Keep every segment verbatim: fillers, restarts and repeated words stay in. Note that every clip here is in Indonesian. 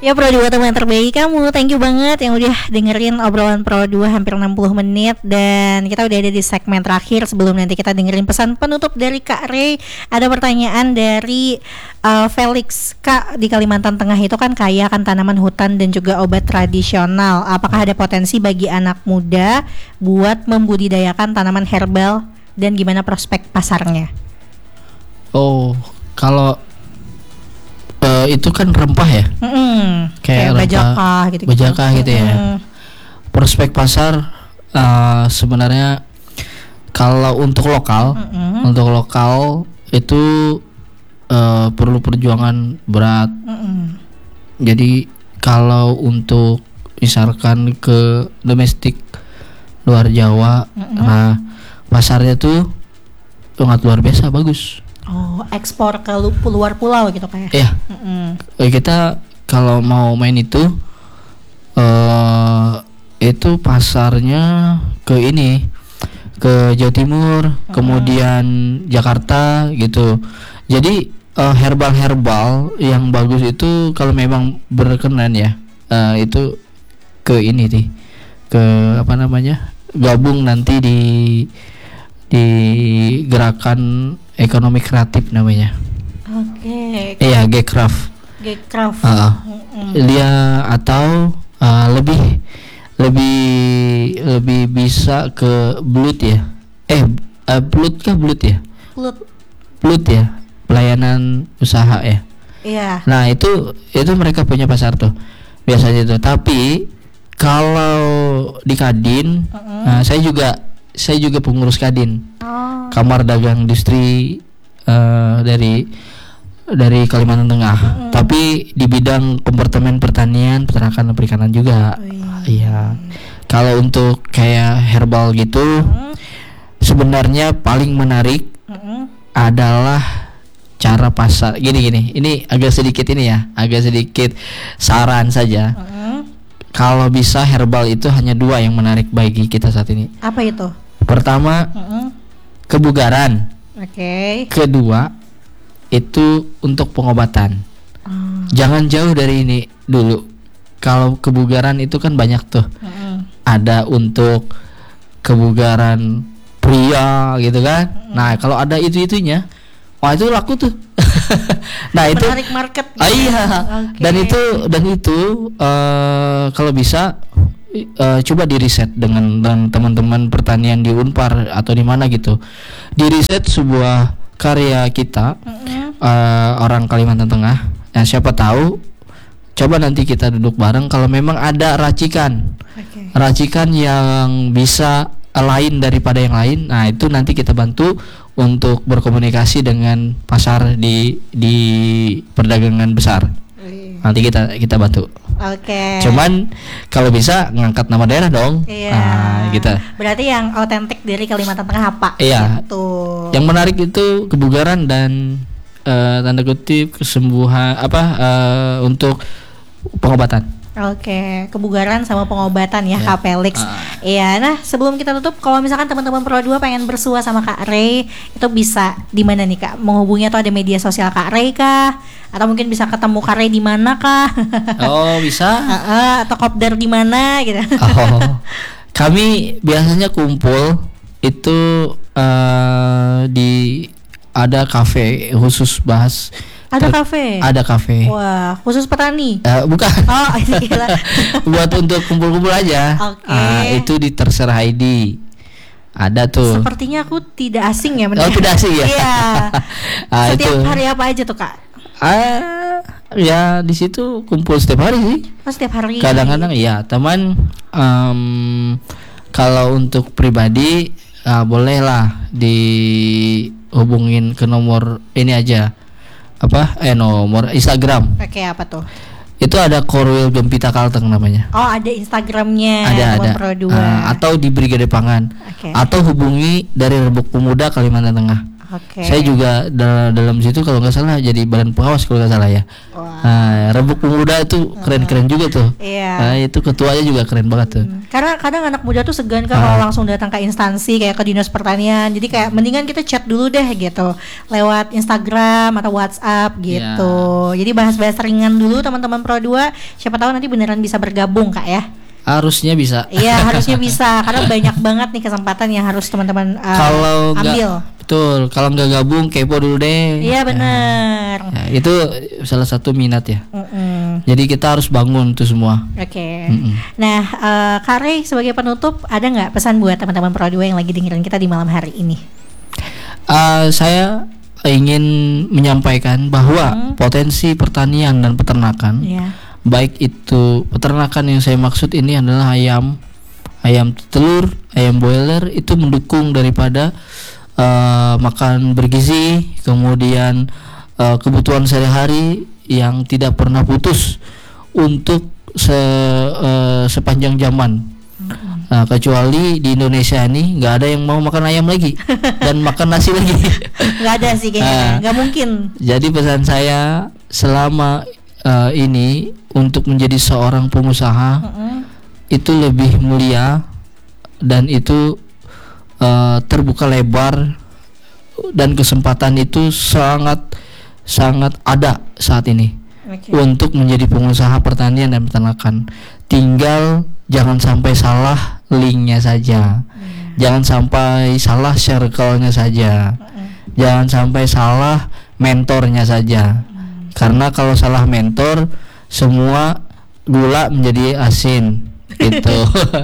Ya Pro dua teman terbaik kamu, thank you banget yang udah dengerin obrolan Pro dua hampir enam puluh menit. Dan kita udah ada di segmen terakhir. Sebelum nanti kita dengerin pesan penutup dari Kak Ray, ada pertanyaan dari uh, Felix. Kak, di Kalimantan Tengah itu kan kaya akan tanaman hutan dan juga obat tradisional. Apakah ada potensi bagi anak muda buat membudidayakan tanaman herbal dan gimana prospek pasarnya? Oh, kalau Uh, itu kan rempah ya, mm-hmm. kayak, kayak bajakah gitu, bajakah gitu ya. Mm-hmm. Prospek pasar uh, sebenarnya kalau untuk lokal, mm-hmm. untuk lokal itu uh, perlu perjuangan berat. Mm-hmm. Jadi kalau untuk misalkan ke domestik luar Jawa, mm-hmm. nah pasarnya tuh sangat luar biasa bagus. Oh, ekspor ke luar pulau gitu kayak. Iya. Mm-hmm. Kita kalau mau main itu uh, itu pasarnya ke ini, ke Jawa Timur, mm-hmm. kemudian Jakarta gitu. Jadi uh, herbal-herbal yang bagus itu kalau memang berkenan ya, uh, itu ke ini nih. Ke apa namanya? Gabung nanti di di gerakan ekonomi kreatif namanya. Oke. Okay. Iya, G-Craft. G-Craft. Uh, mm. Dia atau uh, lebih lebih lebih bisa ke blood ya. Eh, uh, blood kah blood ya? Blood. Blood ya. Pelayanan usaha ya. Iya. Nah, itu itu mereka punya pasar tuh. Biasanya itu. Tapi kalau di Kadin, uh-uh. nah, saya juga saya juga pengurus Kadin. Oh. Kamar Dagang Industri uh, dari dari Kalimantan Tengah. Mm. Tapi di bidang kompartemen pertanian, peternakan dan perikanan juga. Iya. Kalau untuk kayak herbal gitu, mm. sebenarnya paling menarik mm. adalah cara pasar. Gini-gini. Ini agak sedikit ini ya, agak sedikit saran saja. Mm. Kalau bisa herbal itu hanya dua yang menarik bagi kita saat ini. Apa itu? Pertama, mm-hmm. kebugaran. Oke. Okay. Kedua, itu untuk pengobatan. Oh. Jangan jauh dari ini dulu. Kalau kebugaran itu kan banyak tuh. Mm-hmm. Ada untuk kebugaran pria gitu kan. Mm-hmm. Nah, kalau ada itu-itunya, wah itu laku tuh. Nah, itu menarik market. Ah, iya. Okay. Dan itu dan itu uh, kalau bisa Uh, coba di riset dengan, dengan teman-teman pertanian di Unpar atau di mana gitu. Di riset sebuah karya kita, mm-hmm. uh, orang Kalimantan Tengah. Nah, siapa tahu coba nanti kita duduk bareng kalau memang ada racikan. Okay. Racikan yang bisa lain daripada yang lain. Nah, itu nanti kita bantu untuk berkomunikasi dengan pasar di di perdagangan besar. Nanti kita kita bantu. Oke. Okay. Cuman kalau bisa ngangkat nama daerah dong. Iya. Nah, gitu. Berarti yang autentik dari Kalimantan Tengah apa? Iya. Gitu. Yang menarik itu kebugaran dan uh, tanda kutip kesembuhan apa uh, untuk pengobatan. Oke, kebugaran sama pengobatan ya, ya. Kak Felix. Uh. Iya, nah sebelum kita tutup, kalau misalkan teman-teman Pro dua pengen bersua sama Kak Ray, itu bisa di mana nih Kak? Menghubungi atau ada media sosial Kak Ray kah? Atau mungkin bisa ketemu Kak Ray di mana kah? Oh, bisa. uh, uh, atau kopdar di mana gitu. Oh. Kami biasanya kumpul itu uh, di ada kafe khusus bahas. Ada kafe. Ada kafe. Wah, khusus petani. Uh, bukan. Oh, gila. Buat untuk kumpul-kumpul aja. Oke. Okay. Uh, itu di Terserah I D. Ada tuh. Sepertinya aku tidak asing ya. Oh, tidak asing ya. Iya. uh, Setiap itu. hari apa aja tuh Kak? Ah, ya di situ kumpul setiap hari sih. Oh, setiap hari. Kadang-kadang ya, teman. Um, kalau untuk pribadi, uh, bolehlah dihubungin ke nomor ini aja. Apa eh nomor Instagram. Oke, apa tuh? Itu ada Korwil Gempita Kalteng namanya. Oh, ada Instagramnya. Ada ada. Pro dua. Uh, atau di Brigade Pangan. Okay. Atau hubungi dari Rebuk Pemuda Kalimantan Tengah. Oke. Saya juga dal- dalam situ kalau nggak salah jadi badan pengawas kalau nggak salah ya. Wah. Nah, Rembuk Pemuda itu keren-keren juga tuh. Iya. Nah, itu ketuanya juga keren banget tuh. Hmm. Karena kadang anak muda tuh segan kan Ah. kalau langsung datang ke instansi kayak ke dinas pertanian. Jadi kayak mendingan kita chat dulu deh gitu lewat Instagram atau WhatsApp gitu. Jadi bahas-bahas ringan dulu teman-teman Pro dua. Siapa tahu nanti beneran bisa bergabung Kak ya. Harusnya bisa. Iya harusnya bisa karena banyak banget nih kesempatan yang harus teman-teman uh, Kalau nggak, ambil. betul. Kalau nggak gabung kepo dulu deh. Iya benar. Ya, itu salah satu minat ya. Mm-mm. Jadi kita harus bangun tuh semua. Oke. Mm-mm. Nah, uh, Kak Rey sebagai penutup ada nggak pesan buat teman-teman Pro dua yang lagi dengerin kita di malam hari ini? Uh, saya ingin menyampaikan bahwa Hmm. potensi pertanian dan peternakan, Iya. baik itu peternakan yang saya maksud ini adalah ayam, ayam telur, ayam boiler itu mendukung daripada uh, makan bergizi, kemudian uh, kebutuhan sehari-hari yang tidak pernah putus untuk se, uh, sepanjang zaman. Nah, kecuali di Indonesia ini nggak ada yang mau makan ayam lagi dan makan nasi lagi. Nggak ada sih kayaknya, Ah. nggak mungkin. Jadi pesan saya selama uh, ini untuk menjadi seorang pengusaha Mm-mm. itu lebih mulia dan itu uh, terbuka lebar dan kesempatan itu sangat sangat ada saat ini Oke. untuk menjadi pengusaha pertanian dan peternakan. Tinggal jangan sampai salah linknya saja, Hmm. jangan sampai salah circle-nya saja, Mm-mm. jangan sampai salah mentornya saja. Hmm. Karena kalau salah mentor, semua gula menjadi asin gitu.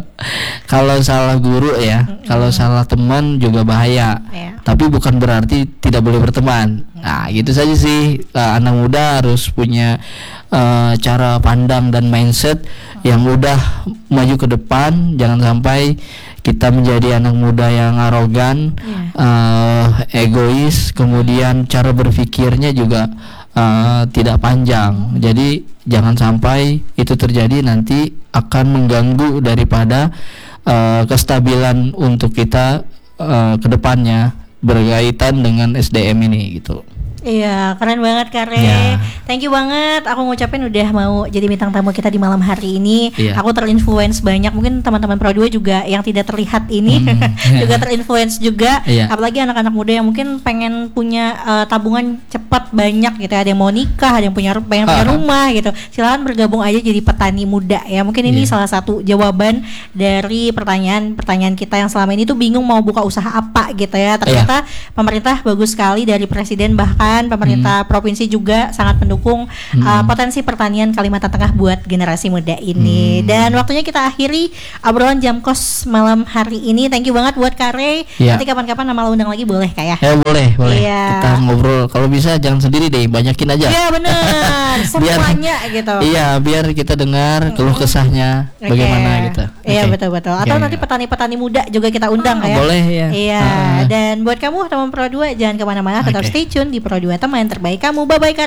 Kalau salah guru ya, kalau salah teman juga bahaya. Iya. Tapi bukan berarti tidak boleh berteman. Nah, gitu saja sih. Uh, anak muda harus punya uh, cara pandang dan mindset yang udah maju ke depan. Jangan sampai kita menjadi anak muda yang arogan, Iya. uh, egois, kemudian cara berpikirnya juga uh, tidak panjang. Jadi jangan sampai itu terjadi, nanti akan mengganggu daripada uh, kestabilan untuk kita uh, ke depannya berkaitan dengan S D M ini gitu. Iya, keren banget Kak Rey. Ya. Thank you banget. Aku ngucapin udah mau jadi bintang tamu kita di malam hari ini. Iya. Aku terinfluence banyak. Mungkin teman-teman Pro dua juga yang tidak terlihat ini Hmm. juga terinfluence juga. Iya. Apalagi anak-anak muda yang mungkin pengen punya uh, tabungan cepat banyak gitu. Ada yang mau nikah, ada yang punya pengen punya Ah. rumah gitu. Silakan bergabung aja jadi petani muda ya. Mungkin ini Iya. salah satu jawaban dari pertanyaan-pertanyaan kita yang selama ini tuh bingung mau buka usaha apa gitu ya. Ternyata pemerintah bagus sekali dari presiden, bahkan pemerintah provinsi juga sangat mendukung Hmm. uh, potensi pertanian Kalimantan Tengah buat generasi muda ini. Hmm. Dan waktunya kita akhiri obrolan Jam Kos malam hari ini. Thank you banget buat Kak Rey. Iya. Nanti kapan-kapan nama undang lagi boleh Kak ya? Ya boleh, boleh. Iya. Kita ngobrol. Kalau bisa jangan sendiri deh, banyakin aja. Iya benar, semuanya gitu. Iya, biar kita dengar keluh kesahnya Oke. bagaimana gitu. Iya Oke. betul-betul. Atau Iya, nanti iya. petani-petani muda juga kita undang Ah, ya. boleh, ya. Iya. Ah. Dan buat kamu teman Pro dua jangan kemana-mana, tetap Oke. stay tune di Pro dua teman terbaik kamu. Bye bye Kak.